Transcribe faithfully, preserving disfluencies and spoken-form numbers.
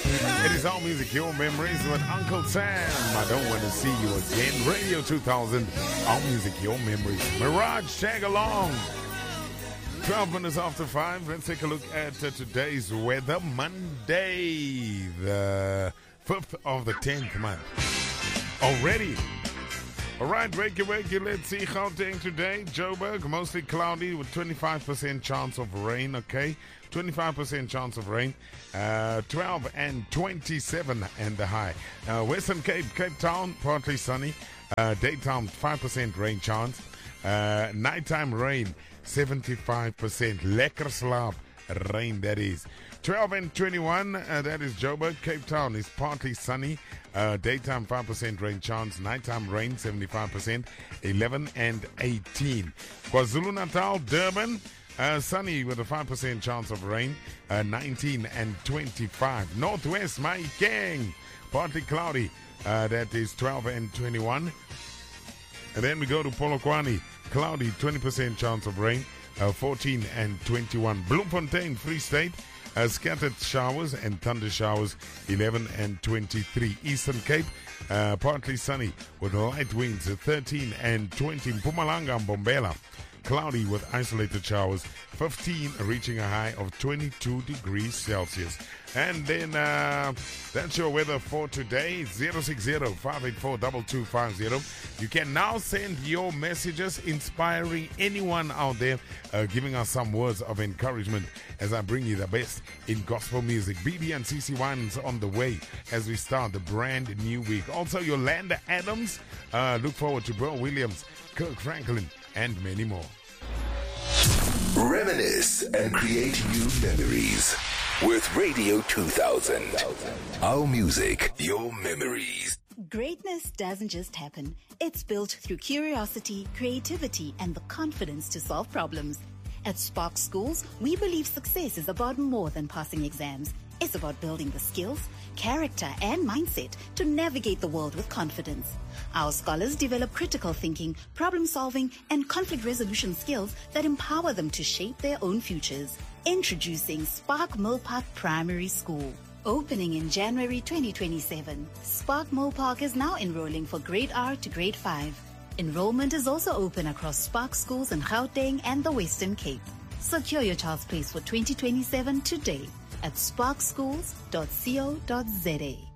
It is Our Music, Your Memories with Uncle Sam. I don't want to see you again. Radio two thousand, Our Music, Your Memories. Mirage, tag along. twelve minutes after five. Let's take a look at uh, today's weather. Monday, the fifth of the tenth month. Already. All right, wakey wakey. Let's see Gauteng today. Joburg, mostly cloudy with twenty-five percent chance of rain, okay? twenty-five percent chance of rain. Uh, twelve and twenty-seven and the high. Uh, Western Cape, Cape Town, partly sunny. Uh, daytime, five percent rain chance. Uh, nighttime rain, seventy-five percent. Lekker slaap. Rain, that is. twelve and twenty-one, uh, that is Joburg. Cape Town is partly sunny. Uh, daytime, five percent rain chance. Nighttime rain, seventy-five percent. eleven and eighteen. KwaZulu-Natal, Durban, uh, sunny with a five percent chance of rain. Uh, nineteen and twenty-five. Northwest, Mahikeng, partly cloudy. Uh, that is twelve and twenty-one. And then we go to Polokwane, cloudy, twenty percent chance of rain. Uh, fourteen and twenty-one. Bloemfontein, Free State, uh, scattered showers and thunder showers, eleven and twenty-three. Eastern Cape, uh, partly sunny with light winds, thirteen and twenty. Mpumalanga and Bombela, cloudy with isolated showers, fifteen, reaching a high of twenty-two degrees Celsius. And then uh, that's your weather for today. zero six zero, five eight four, two two five zero. You can now send your messages inspiring anyone out there, uh, giving us some words of encouragement as I bring you the best in gospel music. B B and C C Wine's on the way as we start the brand new week. Also, Yolanda Adams. Uh, look forward to Bro Williams, Kirk Franklin, and many more. Reminisce and create new memories with Radio two thousand. Our music, your memories. Greatness doesn't just happen. It's built through curiosity, creativity, and the confidence to solve problems. At Spark Schools, we believe success is about more than passing exams. It's about building the skills, character, and mindset to navigate the world with confidence. Our scholars develop critical thinking, problem solving, and conflict resolution skills that empower them to shape their own futures. Introducing Spark Millpark Primary School. Opening in January twenty twenty-seven, Spark Millpark is now enrolling for grade R to grade five. Enrollment is also open across Spark schools in Gauteng and the Western Cape. Secure your child's place for twenty twenty-seven today at spark schools dot co dot za.